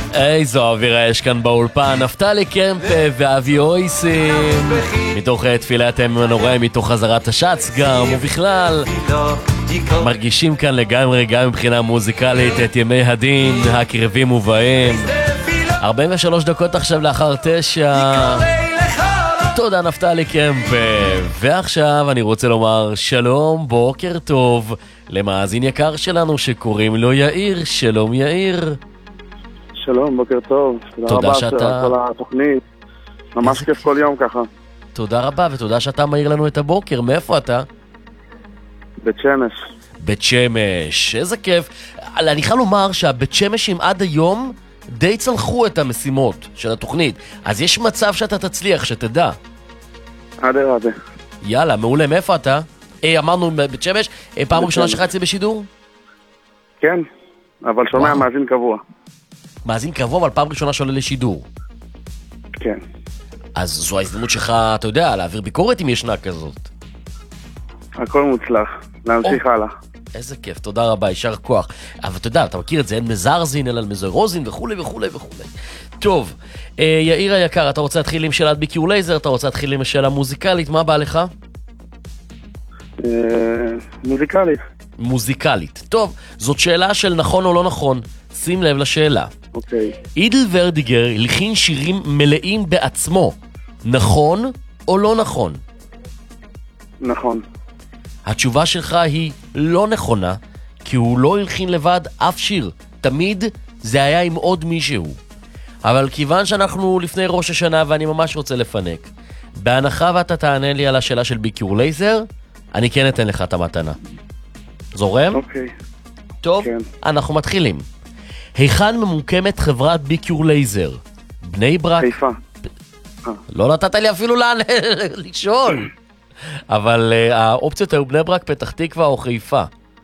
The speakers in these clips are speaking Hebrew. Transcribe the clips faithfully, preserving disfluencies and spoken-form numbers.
איזו אווירה יש כאן באולפן, נפתלי קמפה ואבי אויסים, מתוך תפילת הימים הנוראים, מתוך חזרת השץ גם, ובכלל מרגישים כאן לגמרי גם מבחינה מוזיקלית את ימי הדין הקרבים ובהם. ארבעים ושלוש דקות עכשיו לאחר תשע. תודה נפתלי קמפה. ועכשיו אני רוצה לומר שלום, בוקר טוב למאזין יקר שלנו שקוראים לו יאיר. שלום יאיר. שלום, בוקר טוב. תודה רבה שאתה... על כל התוכנית. ממש כיף כל יום ככה. תודה רבה, ותודה שאתה מאיר לנו את הבוקר. מאיפה אתה? בית שמש. בית שמש, איזה כיף. אני חייב לומר שהבית שמשים עד היום די צלחו את המשימות של התוכנית. אז יש מצב שאתה תצליח, שתדע. עדה עדה. יאללה, מעולה. מאיפה אתה? אה, אמרנו בית שמש. אה, פעם ראשונה שלך יצא בשידור? כן, אבל שומע מאזין קבוע. מאזין קבוע, אבל פעם ראשונה שעולה לשידור. כן. אז זו ההזדמנות שלך, אתה יודע, להעביר ביקורת אם ישנה כזאת. הכל מוצלח. להמשיך הלאה. איזה כיף, תודה רבה, יישר כוח. אבל אתה יודע, אתה מכיר את זה, אין מזרזין, אלא מזרוזין וכו' וכו' וכו'. טוב, אה, יאיר היקר, אתה רוצה להתחיל עם שאלת ביקיור לייזר, אתה רוצה להתחיל עם שאלה מוזיקלית, מה בא לך? אה, מוזיקלית. מוזיקלית. טוב, זאת שאלה של נכון או לא נכון. שים לב לשאלה. אוקיי. אידל ורדיגר הלחין שירים מלאים בעצמו. נכון או לא נכון? נכון. התשובה שלך היא לא נכונה, כי הוא לא הלחין לבד אף שיר. תמיד זה היה עם עוד מישהו. אבל כיוון שאנחנו לפני ראש השנה ואני ממש רוצה לפנק, בהנחה ואתה תענה לי על השאלה של ביקיור לייזר, אני כן אתן לך את המתנה. זורם? אוקיי. טוב, כן. אנחנו מתחילים. היכן ממוקמת חברת ביקיור לייזר? בני ברק? חיפה. לא נתת לי אפילו לענה, לשאול. אבל uh, האופציות היו בני ברק, פתח תקווה או חיפה.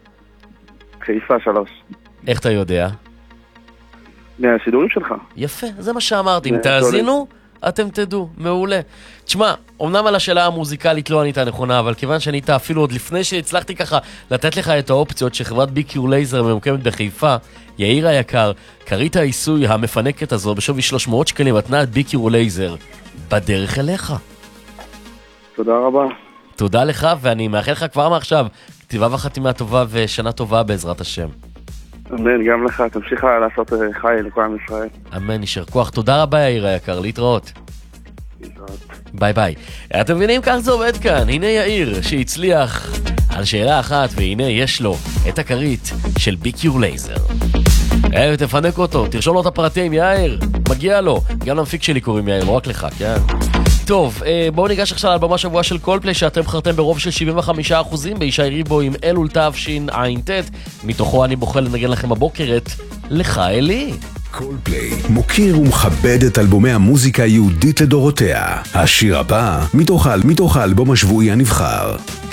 חיפה שלוש. איך אתה יודע? מהשידורים שלך. יפה, זה מה שאמרתי. אם תאזינו, אתם תדעו. מעולה. תשמע, אמנם על השאלה המוזיקלית לא ענית נכונה, אבל כיוון שענית אפילו עוד לפני שהצלחתי ככה לתת לך את האופציות שחברת ביקיור לייזר ממוקמת בחיפה, יאיר היקר, קרית העיסוי המפנקת הזו בשווי שלוש מאות שקלים מתנה את ביקיור לייזר בדרך אליך. תודה רבה. תודה לך, ואני מאחל לך כבר מעכשיו כתיבה וחתימה טובה ושנה טובה בעזרת השם. אמן, גם לך. תמשיך לעשות חי לכל עם ישראל. אמן, נשאר כוח. תודה רבה יאיר היקר, להתראות. להתראות. ביי ביי. אתם מבינים, כך זה עובד כאן. הנה יאיר שהצליח על שאלה אחת, והנה יש לו את הכרית של ביקיור לייזר. אה, תפנק אותו, תרשום לו את הפרטים, יאיר. מגיע לו. גם למפיק שלי קוראים יאיר, לא רק לך, כן? טוב, בואו ניגש עכשיו על במה שבוע של קולפליי שאתם בחרתם ברוב של שבעים וחמישה אחוזים בישי ריבו עם אלול תשע"ט. מתוכו אני בוחר לנגן לכם הבוקר את לך אלי. קולפליי מוקיר ומכבד את אלבומי המוזיקה היהודית לדורותיה. השיר הבא מתוך מתוך האלבום השבועי הנבחר.